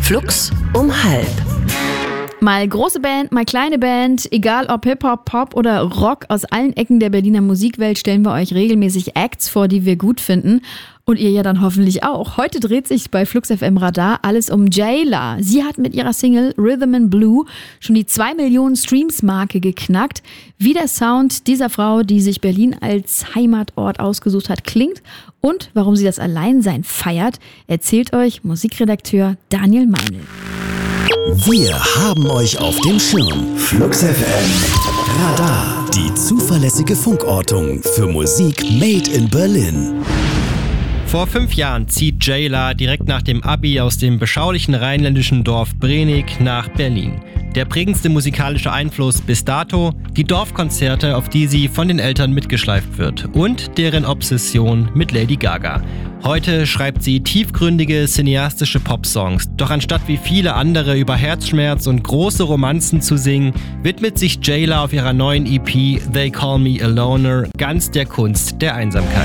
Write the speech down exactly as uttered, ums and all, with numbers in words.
Flux um halb. Mal große Band, mal kleine Band, egal ob Hip-Hop, Pop oder Rock, aus allen Ecken der Berliner Musikwelt stellen wir euch regelmäßig Acts vor, die wir gut finden. Und ihr ja dann hoffentlich auch. Heute dreht sich bei Flux F M Radar alles um Jayla. Sie hat mit ihrer Single Rhythm and Blue schon die zwei Millionen Streams-Marke geknackt. Wie der Sound dieser Frau, die sich Berlin als Heimatort ausgesucht hat, klingt und warum sie das Alleinsein feiert, erzählt euch Musikredakteur Daniel Meinl. Wir haben euch auf dem Schirm. Flux F M Radar. Die zuverlässige Funkortung für Musik made in Berlin. Vor fünf Jahren zieht Jayla direkt nach dem Abi aus dem beschaulichen rheinländischen Dorf Brenig nach Berlin. Der prägendste musikalische Einfluss bis dato, die Dorfkonzerte, auf die sie von den Eltern mitgeschleift wird und deren Obsession mit Lady Gaga. Heute schreibt sie tiefgründige, cineastische Popsongs. Doch anstatt wie viele andere über Herzschmerz und große Romanzen zu singen, widmet sich Jayla auf ihrer neuen E P They Call Me a Loner ganz der Kunst der Einsamkeit.